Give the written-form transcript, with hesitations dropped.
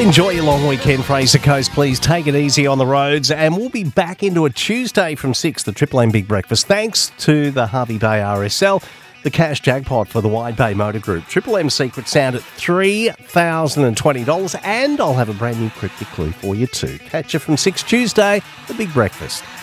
Enjoy your long weekend, Fraser Coast. Please take it easy on the roads, and we'll be back into a Tuesday from 6, the Triple M Big Breakfast, thanks to the Harvey Bay RSL, the cash jackpot for the Wide Bay Motor Group, Triple M Secret Sound at $3,020, and I'll have a brand new cryptic clue for you too. Catch you from 6 Tuesday, the Big Breakfast.